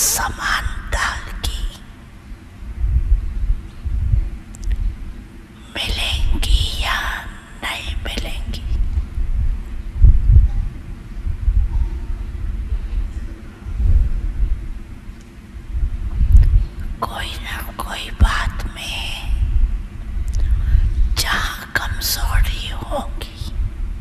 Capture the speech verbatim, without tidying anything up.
समानता की मिलेंगी या नहीं मिलेंगी। कोई ना कोई बात में जहाँ कमजोरी हो